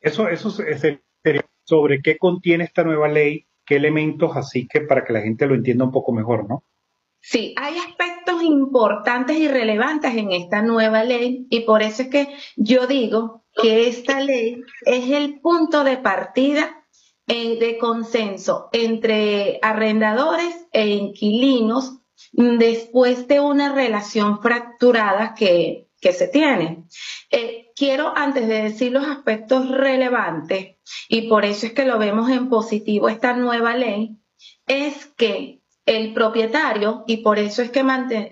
sería sobre qué contiene esta nueva ley, qué elementos, así que para que la gente lo entienda un poco mejor, ¿no? Sí, hay aspectos importantes y relevantes en esta nueva ley y por eso es que yo digo que esta ley es el punto de partida de consenso entre arrendadores e inquilinos después de una relación fracturada que se tiene. Quiero, antes de decir los aspectos relevantes, y por eso es que lo vemos en positivo esta nueva ley, es que el propietario, y por eso es que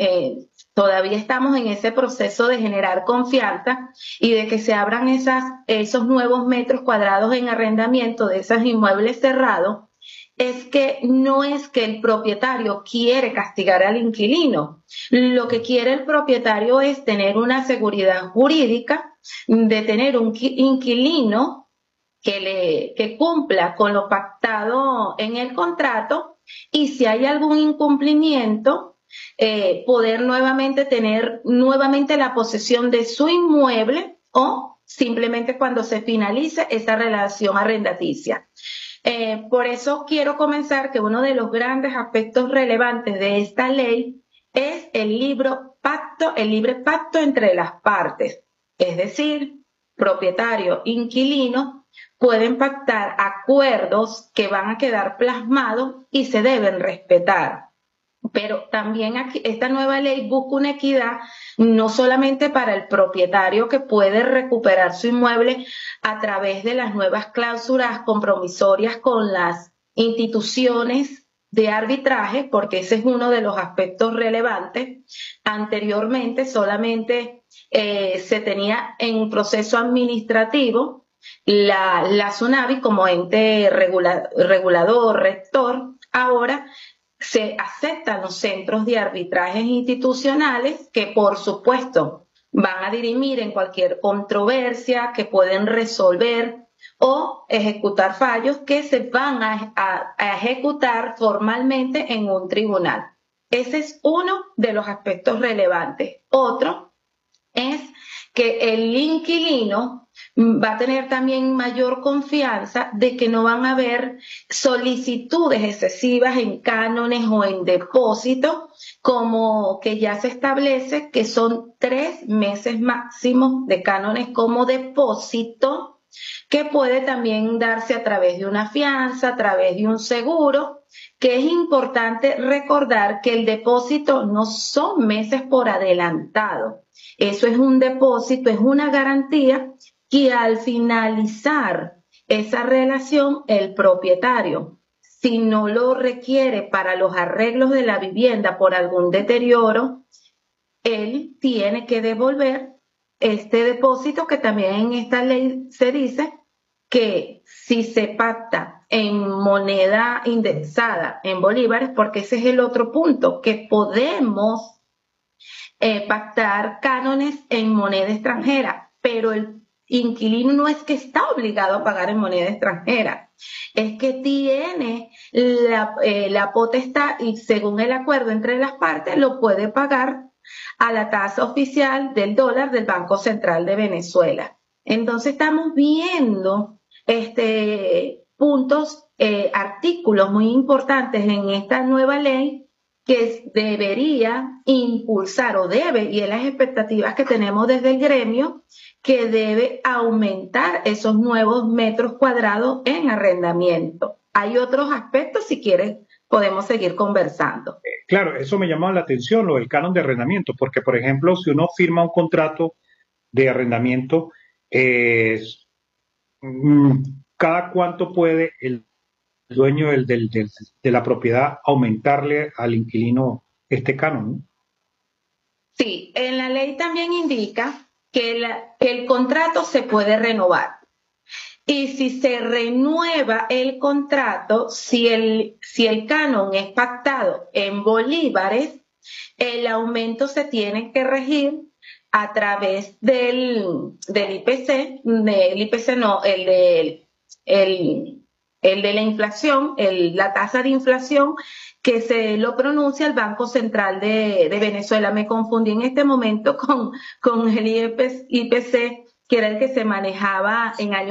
todavía estamos en ese proceso de generar confianza y de que se abran esos nuevos metros cuadrados en arrendamiento de esos inmuebles cerrados, es que no es que el propietario quiere castigar al inquilino. Lo que quiere el propietario es tener una seguridad jurídica de tener un inquilino que cumpla con lo pactado en el contrato y si hay algún incumplimiento, poder nuevamente tener nuevamente la posesión de su inmueble o simplemente cuando se finalice esa relación arrendaticia. Por eso quiero comenzar que uno de los grandes aspectos relevantes de esta ley es el libre pacto entre las partes, es decir, propietario, inquilino, pueden pactar acuerdos que van a quedar plasmados y se deben respetar. Pero también aquí, esta nueva ley busca una equidad no solamente para el propietario que puede recuperar su inmueble a través de las nuevas cláusulas compromisorias con las instituciones de arbitraje, porque ese es uno de los aspectos relevantes. Anteriormente solamente se tenía en proceso administrativo la SUNAVI como ente regulador, rector. Ahora se aceptan los centros de arbitrajes institucionales que, por supuesto, van a dirimir en cualquier controversia, que pueden resolver o ejecutar fallos que se van a ejecutar formalmente en un tribunal. Ese es uno de los aspectos relevantes. Otro es que el inquilino va a tener también mayor confianza de que no van a haber solicitudes excesivas en cánones o en depósitos, como que ya se establece que son 3 meses máximo de cánones como depósito, que puede también darse a través de una fianza, a través de un seguro, que es importante recordar que el depósito no son meses por adelantado. Eso es un depósito, es una garantía que al finalizar esa relación, el propietario, si no lo requiere para los arreglos de la vivienda por algún deterioro, él tiene que devolver este depósito, que también en esta ley se dice que si se pacta en moneda indexada en bolívares, porque ese es el otro punto, que podemos pactar cánones en moneda extranjera, pero el inquilino no es que está obligado a pagar en moneda extranjera, es que tiene la potestad y según el acuerdo entre las partes lo puede pagar a la tasa oficial del dólar del Banco Central de Venezuela. Entonces estamos viendo puntos, artículos muy importantes en esta nueva ley que debería impulsar o debe, y en las expectativas que tenemos desde el gremio, que debe aumentar esos nuevos metros cuadrados en arrendamiento. Hay otros aspectos, si quieres, podemos seguir conversando. Claro, eso me llama la atención, lo del canon de arrendamiento, porque, por ejemplo, si uno firma un contrato de arrendamiento, eh, mm, ¿cada cuánto puede el dueño de la propiedad aumentarle al inquilino este canon? ¿No? Sí, en la ley también indica que el contrato se puede renovar. Y si se renueva el contrato, si el canon es pactado en bolívares, el aumento se tiene que regir a través del IPC no, el de la inflación, la tasa de inflación que se lo pronuncia el Banco Central de Venezuela. Me confundí en este momento con el IPC, que era el que se manejaba en años